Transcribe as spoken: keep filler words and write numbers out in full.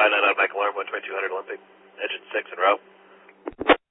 five nine out of Mike Alarm, one twenty-two hundred Olympic, engine six in row.